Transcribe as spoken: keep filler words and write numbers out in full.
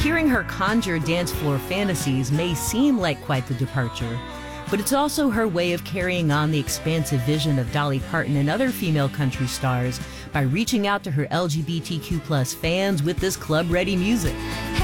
Hearing her conjure dance floor fantasies may seem like quite the departure, but it's also her way of carrying on the expansive vision of Dolly Parton and other female country stars by reaching out to her L G B T Q plus fans with this club-ready music.